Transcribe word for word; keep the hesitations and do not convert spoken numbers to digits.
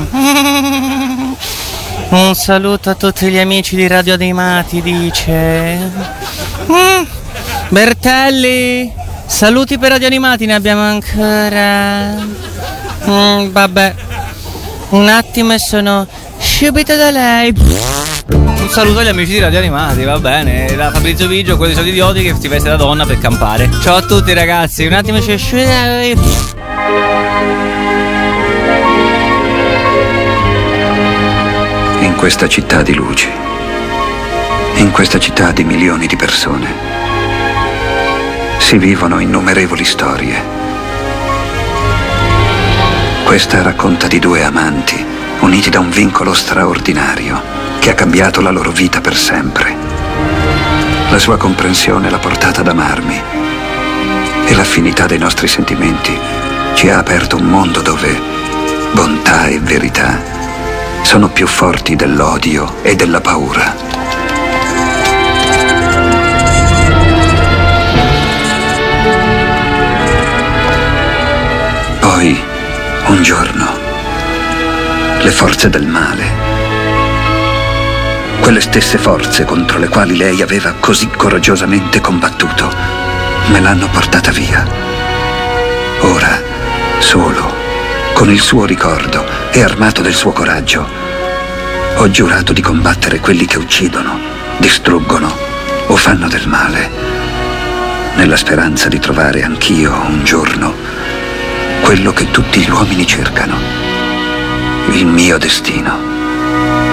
Un saluto a tutti gli amici di Radio Animati, dice. Mm. Bertelli, saluti per Radio Animati, ne abbiamo ancora. Mm, vabbè, un attimo e sono subito da lei. Un saluto agli amici di Radio Animati, va bene. Da Fabrizio Biggio, quelli sono idioti che si veste da donna per campare. Ciao a tutti ragazzi, un attimo c'è in questa città di luci, in questa città di milioni di persone, si vivono innumerevoli storie. Questa racconta di due amanti uniti da un vincolo straordinario che ha cambiato la loro vita per sempre. La sua comprensione l'ha portata ad amarmi e l'affinità dei nostri sentimenti ci ha aperto un mondo dove bontà e verità sono più forti dell'odio e della paura. Poi, un giorno, le forze del male, quelle stesse forze contro le quali lei aveva così coraggiosamente combattuto, me l'hanno portata via. Ora, solo, con il suo ricordo e armato del suo coraggio, ho giurato di combattere quelli che uccidono, distruggono o fanno del male, nella speranza di trovare anch'io un giorno quello che tutti gli uomini cercano, il mio destino.